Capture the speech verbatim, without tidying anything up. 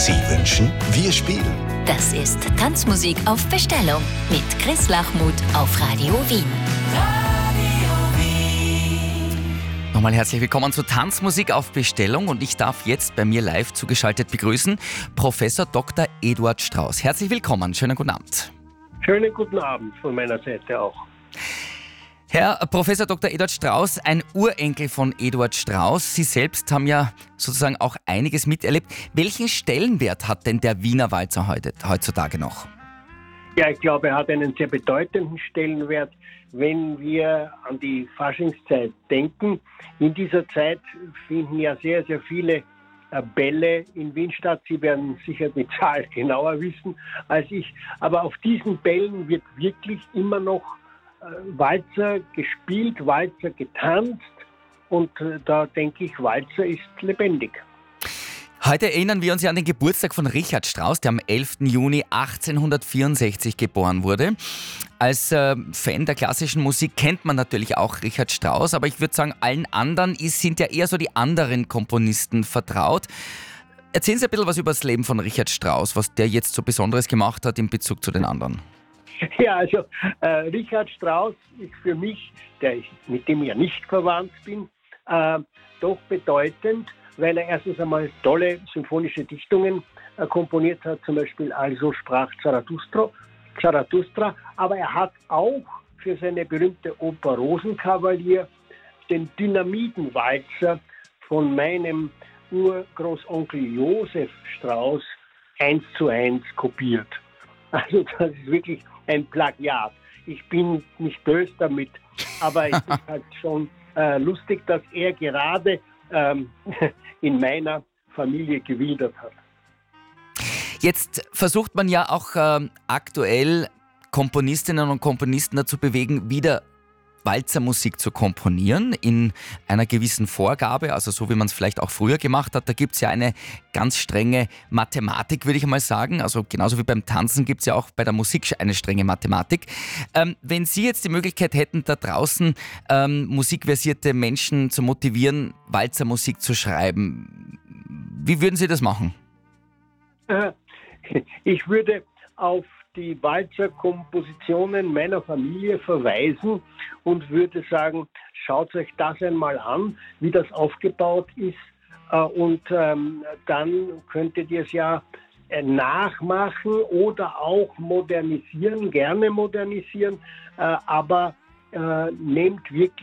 Sie wünschen, wir spielen. Das ist Tanzmusik auf Bestellung mit Chris Lachmuth auf Radio Wien. Nochmal herzlich willkommen zu Tanzmusik auf Bestellung und ich darf jetzt bei mir live zugeschaltet begrüßen Professor Doktor Eduard Strauss. Herzlich willkommen, schönen guten Abend. Schönen guten Abend von meiner Seite auch. Herr Professor Doktor Eduard Strauss, ein Urenkel von Eduard Strauss. Sie selbst haben ja sozusagen auch einiges miterlebt. Welchen Stellenwert hat denn der Wiener Walzer heute, heutzutage noch? Ja, ich glaube, er hat einen sehr bedeutenden Stellenwert, wenn wir an die Faschingszeit denken. In dieser Zeit finden ja sehr, sehr viele äh, Bälle in Wien statt. Sie werden sicher die Zahl genauer wissen als ich. Aber auf diesen Bällen wird wirklich immer noch äh, Walzer gespielt, Walzer getanzt. Und äh, da denke ich, Walzer ist lebendig. Heute erinnern wir uns ja an den Geburtstag von Richard Strauss, der am elften Juni achtzehnhundertvierundsechzig geboren wurde. Als äh, Fan der klassischen Musik kennt man natürlich auch Richard Strauss, aber ich würde sagen, allen anderen ist, sind ja eher so die anderen Komponisten vertraut. Erzählen Sie ein bisschen was über das Leben von Richard Strauss, was der jetzt so Besonderes gemacht hat in Bezug zu den anderen. Ja, also äh, Richard Strauss ist für mich, der ich, mit dem ich ja nicht verwandt bin, äh, doch bedeutend, weil er erstens einmal tolle symphonische Dichtungen äh, komponiert hat, zum Beispiel Also sprach Zarathustra, Zarathustra, aber er hat auch für seine berühmte Oper Rosenkavalier den Dynamitenwalzer von meinem Urgroßonkel Josef Strauss eins zu eins kopiert. Also das ist wirklich ein Plagiat. Ich bin nicht böse damit, aber es ist halt schon äh, lustig, dass er gerade ähm, in meiner Familie gewildert hat. Jetzt versucht man ja auch ähm, aktuell Komponistinnen und Komponisten dazu bewegen, wieder Walzermusik zu komponieren in einer gewissen Vorgabe, also so wie man es vielleicht auch früher gemacht hat. Da gibt es ja eine ganz strenge Mathematik, würde ich mal sagen. Also genauso wie beim Tanzen gibt es ja auch bei der Musik eine strenge Mathematik. Ähm, wenn Sie jetzt die Möglichkeit hätten, da draußen ähm, musikversierte Menschen zu motivieren, Walzermusik zu schreiben, wie würden Sie das machen? Ich würde auf die Walzerkompositionen meiner Familie verweisen und würde sagen, schaut euch das einmal an, wie das aufgebaut ist, und ähm, dann könntet ihr es ja äh, nachmachen oder auch modernisieren, gerne modernisieren, äh, aber äh, nehmt wirklich